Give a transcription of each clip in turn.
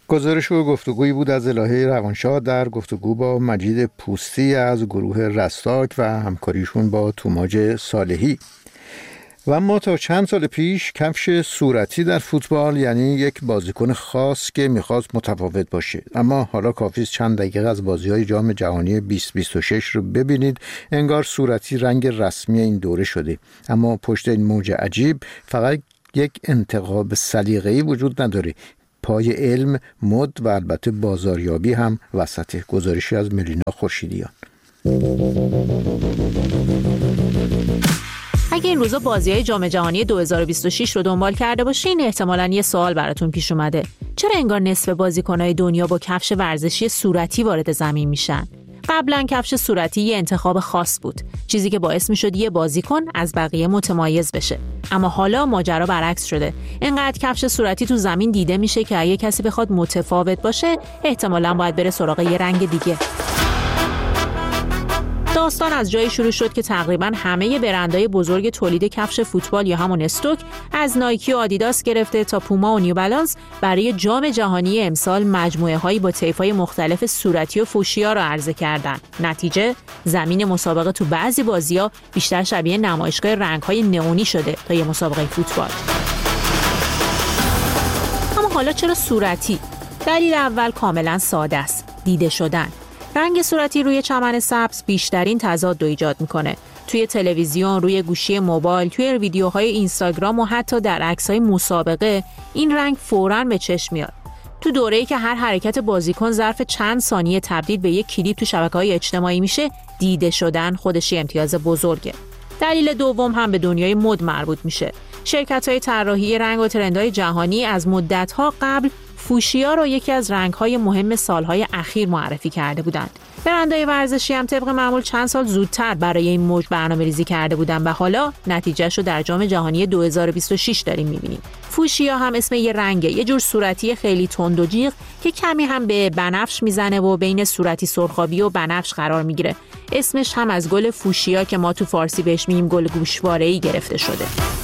گزارش و گفتگویی بود از الهه روانشاه در گفتگو با مجید پوستی از گروه رستاک و همکاریشون با توماج صالحی. و اما تا چند سال پیش کفش صورتی در فوتبال یعنی یک بازیکن خاص که میخواست متفاوت باشه، اما حالا کافی است چند دقیقه از بازی‌های جام جهانی 2026 رو ببینید، انگار صورتی رنگ رسمی این دوره شده. اما پشت این موج عجیب فقط یک انتخاب سلیقه‌ای وجود نداره، پای علم، مد و البته بازاریابی هم وسطه. گزارشی از ملینا خورشیدیان. اگه این روزا بازی‌های جام جهانی 2026 رو دنبال کرده باشین، احتمالاً یه سوال براتون پیش اومده: چرا انگار نصف بازیکن‌های دنیا با کفش ورزشی صورتی وارد زمین میشن؟ قبلا کفش صورتی یه انتخاب خاص بود، چیزی که باعث میشد یه بازیکن از بقیه متمایز بشه. اما حالا ماجرا برعکس شده. اینقدر کفش صورتی تو زمین دیده میشه که اگه کسی بخواد متفاوت باشه، احتمالاً باید بره سراغ یه رنگ دیگه. داستان از جایی شروع شد که تقریباً همه برندهای بزرگ تولید کفش فوتبال یا همون استوک، از نایکی و آدیداس گرفته تا پوما و نیو بالانس، برای جام جهانی امسال مجموعه‌هایی با طیف‌های مختلف صورتی و فوشیا را عرضه کردند. نتیجه زمین مسابقه تو بعضی بازی‌ها بیشتر شبیه نمایشگاه رنگ‌های نئونی شده تا یه مسابقه فوتبال. اما حالا چرا صورتی؟ دلیل اول کاملاً ساده است: دیده شدن. رنگ صورتی روی چمن سبز بیشترین تضاد رو ایجاد میکنه. توی تلویزیون، روی گوشی موبایل، توی ویدیوهای اینستاگرام و حتی در عکس‌های مسابقه این رنگ فوراً به چشم میاد. تو دوره‌ای که هر حرکت بازیکن ظرف چند ثانیه تبدیل به یک کلیپ تو شبکه‌های اجتماعی میشه، دیده شدن خودش امتیاز بزرگه. دلیل دوم هم به دنیای مد مربوط میشه. شرکت‌های طراحی رنگ و ترندهای جهانی از مدت‌ها قبل فوشیا رو یکی از رنگ‌های مهم سال‌های اخیر معرفی کرده بودند. برندهای ورزشی هم طبق معمول چند سال زودتر برای این موج برنامه‌ریزی کرده بودند و حالا نتیجهش رو در جام جهانی 2026 داریم می‌بینیم. فوشیا هم اسم یه رنگه، یه جور صورتی خیلی تند و جیغ که کمی هم به بنفش میزنه و بین صورتی سرخابی و بنفش قرار میگیره. اسمش هم از گل فوشیا که ما تو فارسی بهش میگیم گل گوشواره‌ای گرفته شده.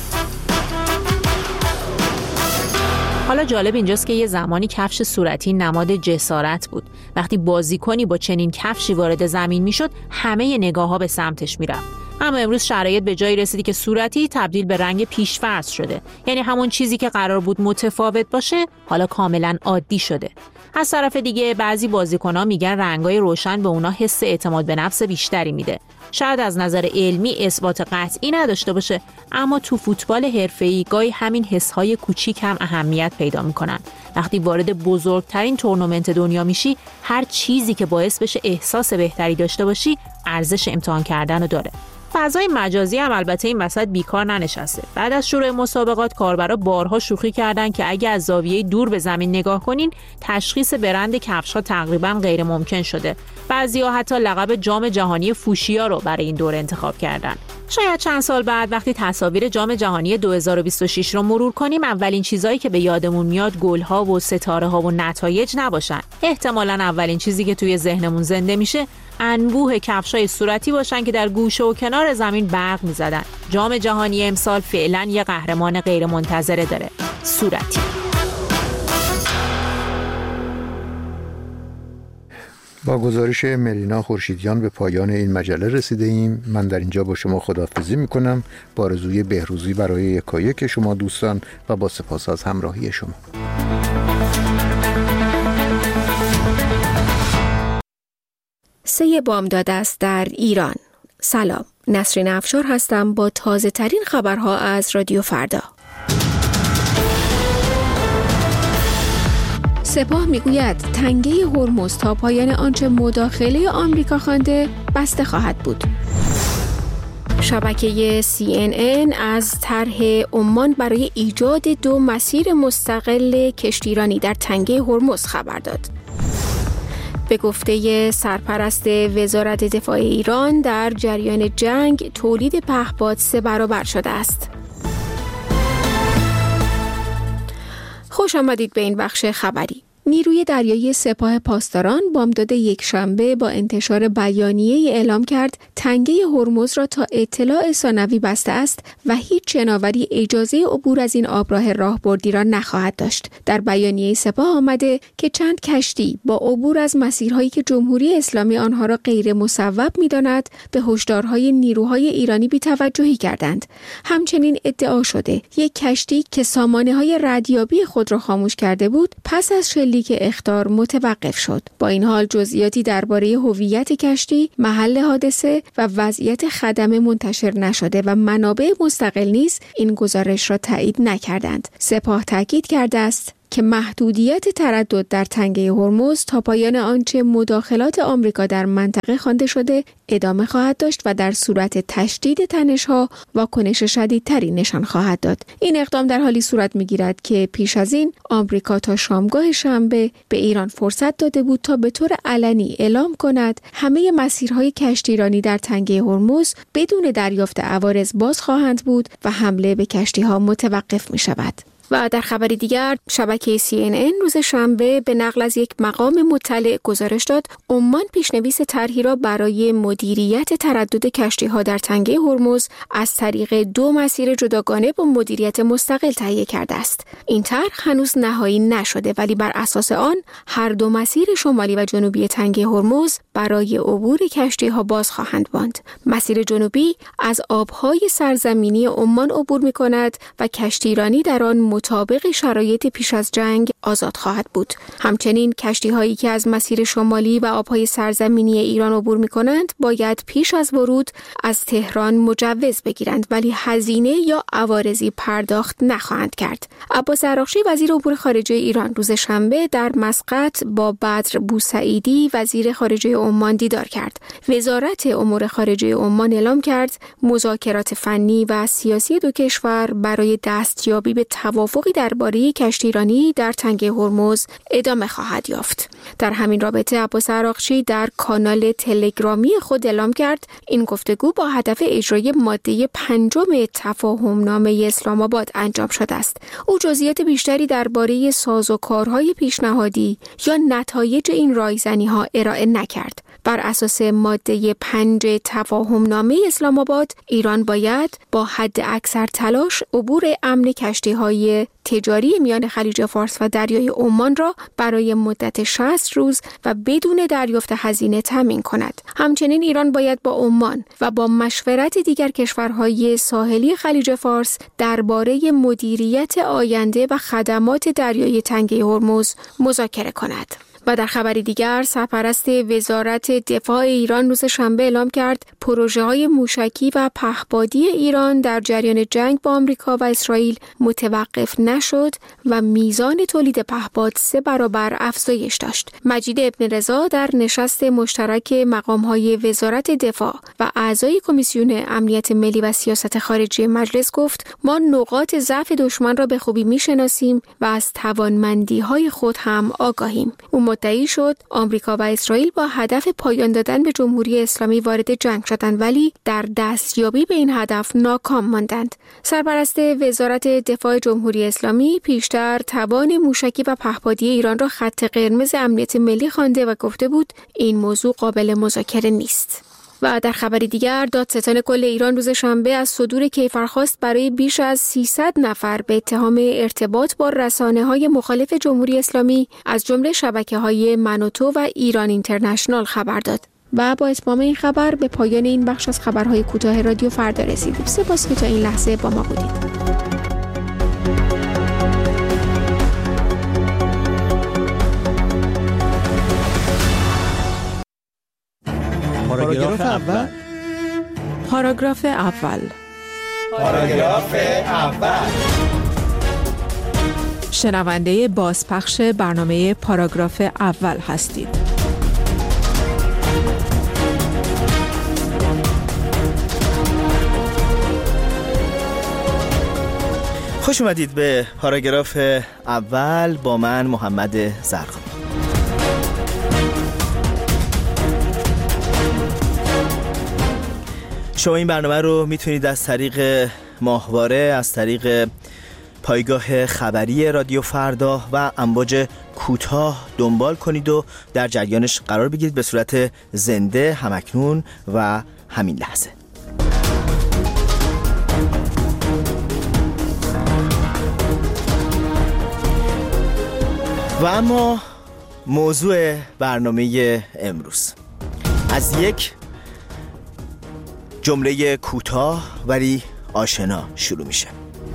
حالا جالب اینجاست که یه زمانی کفش صورتی نماد جسارت بود. وقتی بازیکنی با چنین کفشی وارد زمین میشد، همه نگاه‌ها به سمتش میرفت. اما امروز شرایط به جایی رسیدی که صورتی تبدیل به رنگ پیش‌فرض شده. یعنی همون چیزی که قرار بود متفاوت باشه، حالا کاملاً عادی شده. از طرف دیگه بعضی بازیکن‌ها میگن رنگ‌های روشن به اونا حس اعتماد به نفس بیشتری میده. شاید از نظر علمی اثبات قطعی نداشته باشه، اما تو فوتبال حرفه‌ای گاهی همین حس‌های کوچیک هم اهمیت پیدا می‌کنن. وقتی وارد بزرگترین تورنمنت دنیا میشی، هر چیزی که باعث بشه احساس بهتری داشته باشی، ارزش امتحان کردن رو داره. فضای مجازی هم البته این وسط بیکار ننشسته. بعد از شروع مسابقات کاربرا بارها شوخی کردن که اگه از زاویه دور به زمین نگاه کنین، تشخیص برند کفش‌ها تقریباً غیر ممکن شده. بعضی‌ها حتی لقب جام جهانی فوشیا رو برای این دوره انتخاب کردن. شاید چند سال بعد وقتی تصاویر جام جهانی 2026 رو مرور کنیم، اولین چیزایی که به یادمون میاد گل‌ها و ستاره‌ها و نتایج نباشن. احتمالاً اولین چیزی که توی ذهنمون زنده میشه انبوه کفشای صورتی باشن که در گوشه و کنار زمین برق می‌زدن. جام جهانی امسال فعلاً یه قهرمان غیر منتظره داره: صورتی. با گزارش ملینا خورشیدیان به پایان این مجله رسیده ایم. من در اینجا با شما خداحافظی میکنم، با آرزوی بهروزی برای یکایک شما دوستان و با سپاس از همراهی شما. 3 بامداد است در ایران. سلام، نسرین افشار هستم با تازه ترین خبرها از رادیو فردا. سپاه میگوید تنگه هرمز تا پایان آنچه مداخله آمریکا خوانده بسته خواهد بود. شبکه CNN از طرح عمان برای ایجاد 2 مسیر مستقل کشتیرانی در تنگه هرمز خبر داد. به گفته سرپرست وزارت دفاع ایران، در جریان جنگ تولید پهپاد 3 برابر شده است. خوش آمدید به این بخش خبری. نیروی دریایی سپاه پاسداران بامداد یکشنبه با انتشار بیانیه‌ای اعلام کرد تنگه هرمز را تا اطلاع ثانوی بسته است و هیچ جناوری اجازه عبور از این آبراه راهبردی را نخواهد داشت. در بیانیه سپاه آمده که چند کشتی با عبور از مسیرهایی که جمهوری اسلامی آنها را غیر مصوب می‌داند به هشدارهای نیروهای ایرانی بی‌توجهی کردند. همچنین ادعا شده یک کشتی که سامانه‌های ردیابی خود را خاموش کرده بود پس از شلیک اخطار متوقف شد. با این حال جزئیاتی درباره هویت کشتی، محل حادثه و وضعیت خدمه منتشر نشده و منابع مستقل نیز این گزارش را تایید نکردند. سپاه تاکید کرده است که محدودیت تردد در تنگه هرمز تا پایان آنچه مداخلات آمریکا در منطقه خوانده شده ادامه خواهد داشت و در صورت تشدید تنش‌ها واکنش شدیدتری نشان خواهد داد. این اقدام در حالی صورت می‌گیرد که پیش از این آمریکا تا شامگاه شنبه به ایران فرصت داده بود تا به طور علنی اعلام کند همه مسیرهای کشتیرانی در تنگه هرمز بدون دریافت عوارض باز خواهند بود و حمله به کشتی‌ها متوقف می‌شود. و در خبری دیگر شبکه CNN روز شنبه به نقل از یک مقام مطلع گزارش داد عمان پیشنویس طرحی را برای مدیریت تردد کشتی‌ها در تنگه هرمز از طریق 2 مسیر جداگانه با مدیریت مستقل تهیه کرده است. این طرح هنوز نهایی نشده ولی بر اساس آن هر 2 مسیر شمالی و جنوبی تنگه هرمز برای عبور کشتی‌ها باز خواهند ماند. مسیر جنوبی از آب‌های سرزمینی عمان عبور می‌کند و کشتیرانی در آن مطابق شرایط پیش از جنگ آزاد خواهد بود. همچنین کشتی‌هایی که از مسیر شمالی و آب‌های سرزمینی ایران عبور می‌کنند باید پیش از ورود از تهران مجوز بگیرند ولی هزینه یا عوارضی پرداخت نخواهند کرد. عباس عراقچی وزیر امور خارجه ایران روز شنبه در مسقط با بدر بوسعیدی وزیر خارجه عمان دیدار کرد. وزارت امور خارجه عمان اعلام کرد مذاکرات فنی و سیاسی 2 کشور برای دستیابی به توافقی درباره کشتیرانی در تنگه هرمز ادامه خواهد یافت. در همین رابطه عباس عراقچی در کانال تلگرامی خود اعلام کرد این گفتگو با هدف اجرای ماده 5 تفاهمنامه اسلام آباد انجام شده است. او جزئیات بیشتری درباره سازوکارهای پیشنهادی یا نتایج این رایزنی‌ها ارائه نکرد. بر اساس ماده 5 تفاهمنامه اسلام آباد ایران باید با حد اکثر تلاش عبور امن کشتی‌های تجاری میان خلیج فارس و دریای عمان را برای مدت 60 روز و بدون دریافت هزینه تامین کند. همچنین ایران باید با عمان و با مشورت دیگر کشورهای ساحلی خلیج فارس درباره مدیریت آینده و خدمات دریایی تنگه هرمز مذاکره کند. و در خبری دیگر سرپرست وزارت دفاع ایران روز شنبه اعلام کرد پروژه‌های موشکی و پهپادی ایران در جریان جنگ با آمریکا و اسرائیل متوقف نشد و میزان تولید پهپاد 3 برابر افزایش داشت. مجید ابن رضا در نشست مشترک مقام‌های وزارت دفاع و اعضای کمیسیون امنیت ملی و سیاست خارجی مجلس گفت ما نقاط ضعف دشمن را به خوبی می‌شناسیم و از توانمندی‌های خود هم آگاهیم. مدعی شد آمریکا و اسرائیل با هدف پایان دادن به جمهوری اسلامی وارد جنگ شدند ولی در دستیابی به این هدف ناکام ماندند. سرپرست وزارت دفاع جمهوری اسلامی پیشتر توان موشکی و پهپادی ایران را خط قرمز امنیت ملی خوانده و گفته بود این موضوع قابل مذاکره نیست. و در خبری دیگر دادستان کل ایران روز شنبه از صدور کیفرخواست برای بیش از 300 نفر به اتهام ارتباط با رسانه‌های مخالف جمهوری اسلامی از جمله شبکه‌های من و تو و ایران اینترنشنال خبر داد. و با اتمام این خبر به پایان این بخش از خبرهای کوتاه رادیو فردا رسیدیم. سپاس که تا این لحظه با ما بودید. پاراگراف اول. پاراگراف اول. پاراگراف اول. شنونده بازپخش برنامه پاراگراف اول هستید. خوش اومدید به پاراگراف اول با من محمد زرقامی. شما این برنامه رو میتونید از طریق ماهواره، از طریق پایگاه خبری رادیو فردا و امواج کوتاه دنبال کنید و در جریانش قرار بگیرید به صورت زنده همکنون و همین لحظه. و اما موضوع برنامه امروز از یک جمله کوتاه ولی آشنا شروع میشه.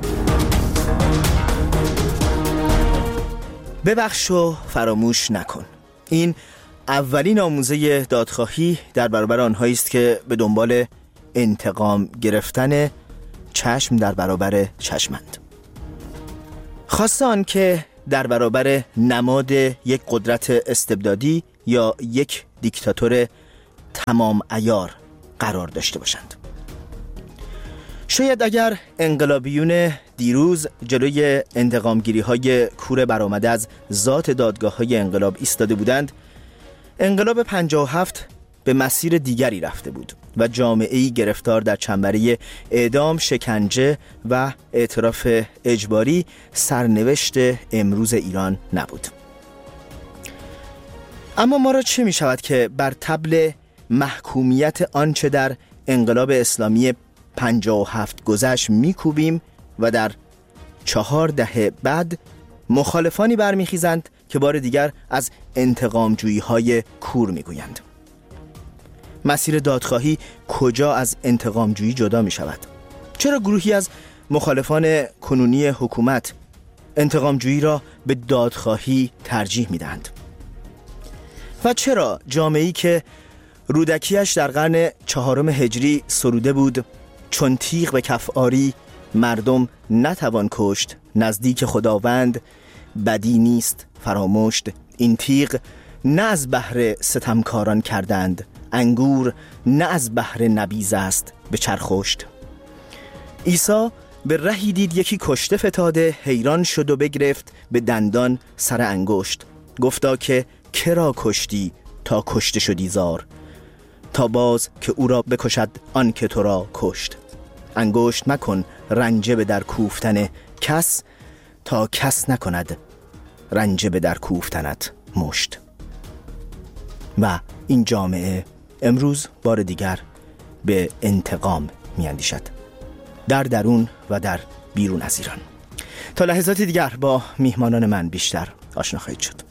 ببخش و فراموش نکن. این اولین آموزه دادخواهی در برابر آنهایی است که به دنبال انتقام گرفتن چشم در برابر چشمند. خاصه آن که در برابر نماد یک قدرت استبدادی یا یک دیکتاتور تمام عیار قرار داشته باشند. شاید اگر انقلابیون دیروز جلوی انتقامگیری‌های کور برآمده از ذات دادگاه‌های انقلاب ایستاده بودند، انقلاب 57 به مسیر دیگری رفته بود و جامعه‌ای گرفتار در چنبره اعدام، شکنجه و اعتراف اجباری سرنوشت امروز ایران نبود. اما ما را چه می شود که بر طبل محکومیت آنچه در انقلاب اسلامی 57 گذشت میکوبیم و در 4 دهه بعد مخالفانی برمیخیزند که بار دیگر از انتقامجویی‌های کور میگویند. مسیر دادخواهی کجا از انتقامجویی جدا می شود؟ چرا گروهی از مخالفان کنونی حکومت انتقامجویی را به دادخواهی ترجیح می دهند؟ و چرا جامعه‌ای که رودکیش در قرن 4 هجری سروده بود چون تیغ به کف آری مردم نتوان کشت، نزدیک خداوند بدی نیست فراموشت، این تیغ نه از بهر ستمکاران کردند، انگور نه از بهر نبیذ است به چرخشت. عیسی به رهی دید یکی کشته فتاده، حیران شد و بگرفت به دندان سر انگشت، گفتا که کرا کشتی تا کشته شدی زار، تا باز که او را بکشد آن که تو را کشت. انگشت مکن رنجه به در کوفتن کس، تا کس نکند رنجه به در کوفتنت مشت. و این جامعه امروز بار دیگر به انتقام میاندیشد، در درون و در بیرون از ایران. تا لحظاتی دیگر با میهمانان من بیشتر آشنا خواهید شد.